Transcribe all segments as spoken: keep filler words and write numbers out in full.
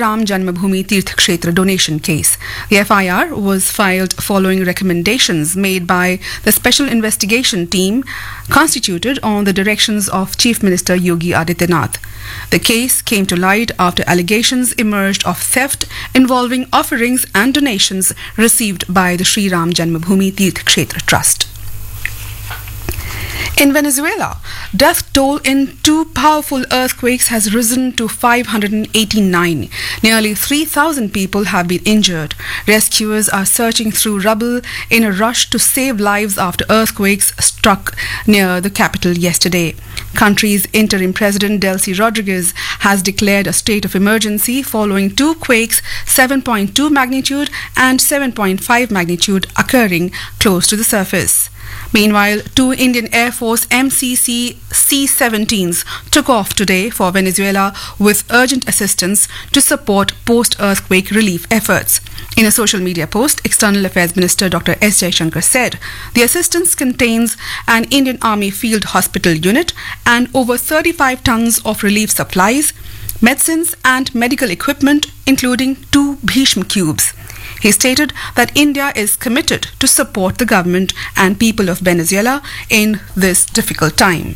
Ram Janmabhoomi Tirth Kshetra donation case. The F I R was filed following recommendations made by the Special Investigation Team constituted on the directions of Chief Minister Yogi Adityanath. The case came to light after allegations emerged of theft involving offerings and donations received by the Sri Ram Janmabhoomi Tirth Kshetra Trust. In Venezuela, death toll in two powerful earthquakes has risen to five hundred eighty-nine. Nearly three thousand people have been injured. Rescuers are searching through rubble in a rush to save lives after earthquakes struck near the capital yesterday. Country's interim president Delcy Rodriguez has declared a state of emergency following two quakes, seven point two magnitude and seven point five magnitude, occurring close to the surface. Meanwhile, two Indian Air Force M C C C seventeens took off today for Venezuela with urgent assistance to support post-earthquake relief efforts. In a social media post, External Affairs Minister Doctor S. Jaishankar said the assistance contains an Indian Army Field Hospital unit and over thirty-five tons of relief supplies, medicines and medical equipment, including two Bhishma cubes. He stated that India is committed to support the government and people of Venezuela in this difficult time.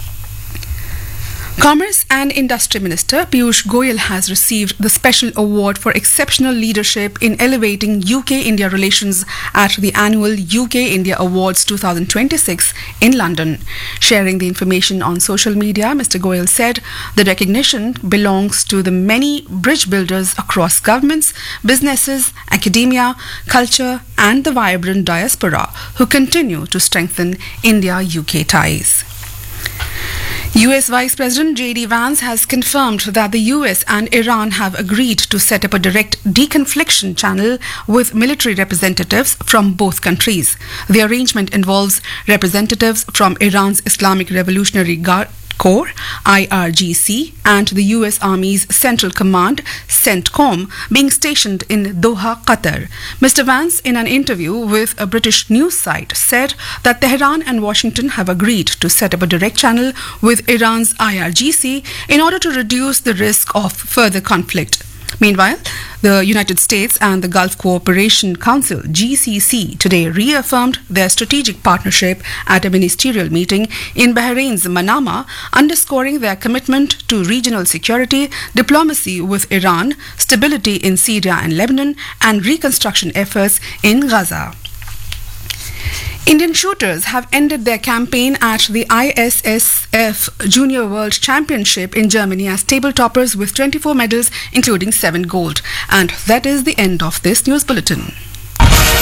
Commerce and Industry Minister Piyush Goyal has received the Special Award for Exceptional Leadership in Elevating U K-India Relations at the annual U K-India Awards twenty twenty-six in London. Sharing the information on social media, Mister Goyal said the recognition belongs to the many bridge builders across governments, businesses, academia, culture and the vibrant diaspora who continue to strengthen India-U K ties. U S Vice President J D Vance has confirmed that the U S and Iran have agreed to set up a direct deconfliction channel with military representatives from both countries. The arrangement involves representatives from Iran's Islamic Revolutionary Guard Corps, I R G C, and the U S Army's Central Command, CENTCOM, being stationed in Doha, Qatar. Mister Vance, in an interview with a British news site, said that Tehran and Washington have agreed to set up a direct channel with Iran's I R G C in order to reduce the risk of further conflict. Meanwhile, the United States and the Gulf Cooperation Council, G C C, today reaffirmed their strategic partnership at a ministerial meeting in Bahrain's Manama, underscoring their commitment to regional security, diplomacy with Iran, stability in Syria and Lebanon, and reconstruction efforts in Gaza. Indian shooters have ended their campaign at the I S S F Junior World Championship in Germany as table toppers with twenty-four medals, including seven gold. And that is the end of this news bulletin.